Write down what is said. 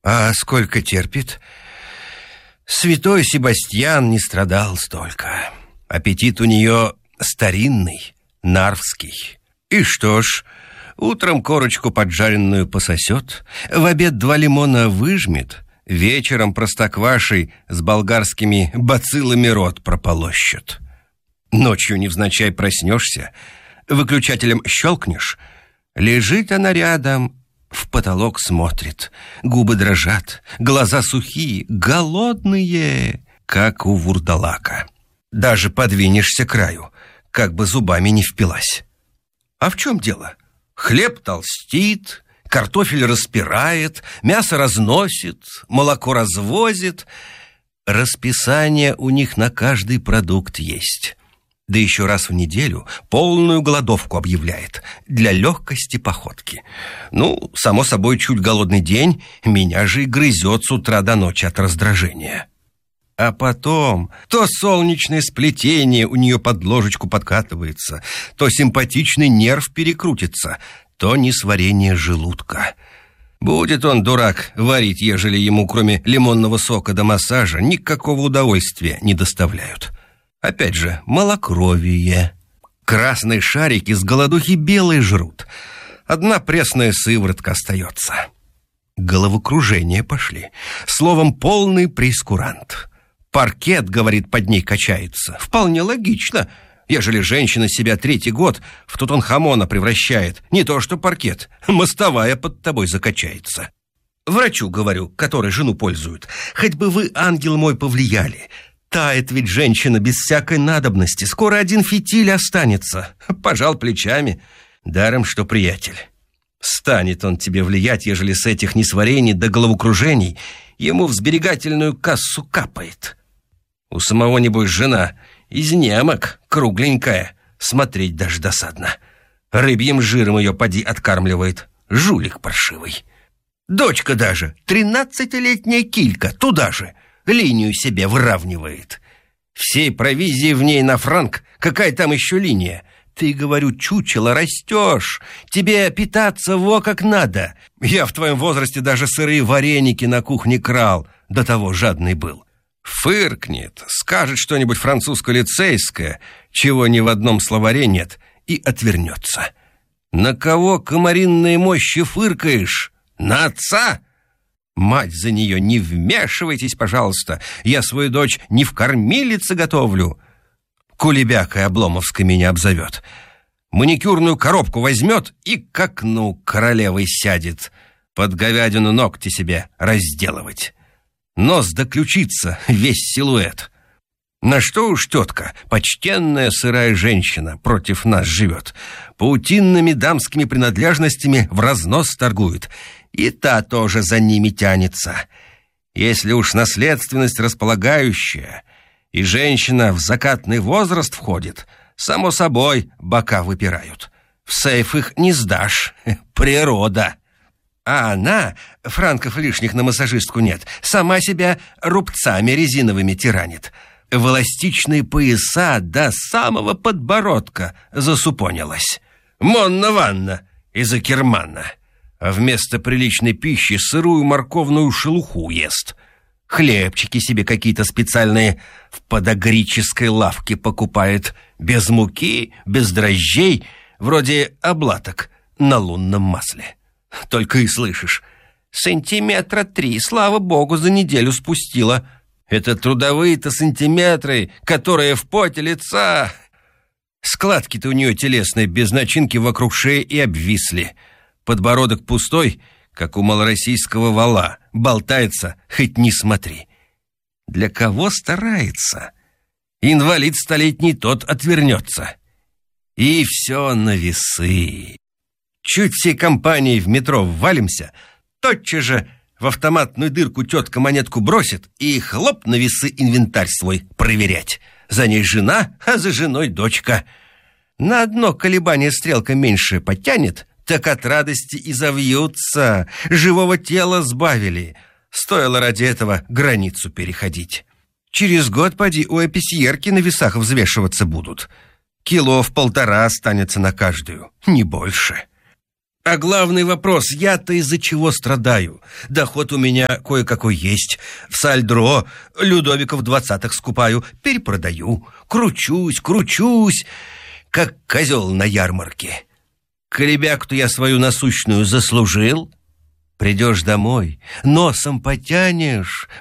А сколько терпит? Святой Себастьян не страдал столько. Аппетит у нее старинный, нарвский. И что ж, утром корочку поджаренную пососет, в обед 2 лимона выжмет, вечером простоквашей с болгарскими бациллами рот прополощет. Ночью невзначай проснешься, выключателем щелкнешь, лежит она рядом, в потолок смотрит, губы дрожат, глаза сухие, голодные, как у вурдалака. Даже подвинешься к краю, как бы зубами не впилась. А в чем дело? Хлеб толстит, картофель распирает, мясо разносит, молоко развозит. Расписание у них на каждый продукт есть. Да еще раз в неделю полную голодовку объявляет для легкости походки. Ну, само собой, чуть голодный день меня же и грызет с утра до ночи от раздражения. А потом то солнечное сплетение у нее под ложечку подкатывается, то симпатичный нерв перекрутится, то несварение желудка. Будет он, дурак, варить, ежели ему кроме лимонного сока до массажа никакого удовольствия не доставляют. Опять же, малокровие. Красные шарики с голодухи белые жрут. Одна пресная сыворотка остается. Головокружения пошли. Словом, полный прейскурант. Паркет, говорит, под ней качается. Вполне логично, ежели женщина себя 3-й год в Тутанхамона превращает. Не то что паркет, мостовая под тобой закачается. Врачу говорю, который жену пользует: хоть бы вы, ангел мой, повлияли. Тает ведь женщина без всякой надобности. Скоро один фитиль останется. Пожал плечами. Даром, что приятель. Станет он тебе влиять, ежели с этих несварений до головокружений ему в сберегательную кассу капает. У самого, небось, жена из немок, кругленькая. Смотреть даже досадно. Рыбьим жиром ее поди откармливает. Жулик паршивый. Дочка даже, 13-летняя килька, туда же. Линию себе выравнивает. Всей провизии в ней на франк. Какая там еще линия? Ты, говорю, чучело, растешь. Тебе питаться во как надо. Я в твоем возрасте даже сырые вареники на кухне крал. До того жадный был. Фыркнет, скажет что-нибудь французско-лицейское, чего ни в одном словаре нет, и отвернется. На кого, комаринные мощи, фыркаешь? На отца? Мать за нее, не вмешивайтесь, пожалуйста. Я свою дочь не в кормилице готовлю. Кулебякой Обломовской меня обзовет. Маникюрную коробку возьмет и к окну королевой сядет. Под говядину ногти себе разделывать. Нос до ключица, весь силуэт. На что уж тетка, почтенная сырая женщина, против нас живет. Паутинными дамскими принадлежностями в разнос торгует. И та тоже за ними тянется. Если уж наследственность располагающая, и женщина в закатный возраст входит, само собой бока выпирают. В сейф их не сдашь. Природа. А она, франков лишних на массажистку нет, сама себя рубцами резиновыми тиранит. В эластичные пояса до самого подбородка засупонилась. Монна-ванна из Акермана. А вместо приличной пищи сырую морковную шелуху ест. Хлебчики себе какие-то специальные в подогрической лавке покупает. Без муки, без дрожжей, вроде облаток на лунном масле. Только и слышишь: 3 сантиметра, слава богу, за неделю спустила. Это трудовые-то сантиметры, которые в поте лица. Складки-то у нее телесные без начинки вокруг шеи и обвисли. Подбородок пустой, как у малороссийского вала, болтается, хоть не смотри. Для кого старается? Инвалид столетний тот отвернется. И все на весы. Чуть всей компанией в метро ввалимся, тотчас же в автоматную дырку тетка монетку бросит и хлоп на весы инвентарь свой проверять. За ней жена, а за женой дочка. На одно колебание стрелка меньше потянет, так от радости и завьются. Живого тела сбавили. Стоило ради этого границу переходить. Через год, поди, у эписьерки на весах взвешиваться будут. 1,5 кило останется на каждую, не больше. А главный вопрос, я-то из-за чего страдаю? Доход у меня кое-какой есть. В Сальдро Людовиков 20-х скупаю, перепродаю. Кручусь, как козел на ярмарке. Колебяку-то я свою насущную заслужил. Придешь домой, носом потянешь,